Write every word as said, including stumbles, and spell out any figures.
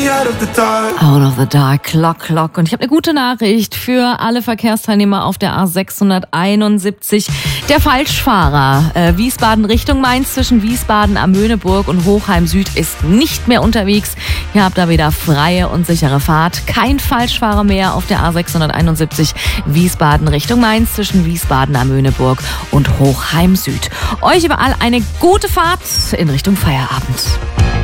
out of the dark. Out of the dark, Clock, Clock. Und ich habe eine gute Nachricht für alle Verkehrsteilnehmer auf der A sechshunderteinundsiebzig. Der Falschfahrer äh, Wiesbaden Richtung Mainz zwischen Wiesbaden am Möhneburg und Hochheim Süd ist nicht mehr unterwegs. Ihr habt da wieder freie und sichere Fahrt. Kein Falschfahrer mehr auf der A sechshunderteinundsiebzig Wiesbaden Richtung Mainz zwischen Wiesbaden am Möhneburg und Hochheim Süd. Euch überall eine gute Fahrt in Richtung Feierabend.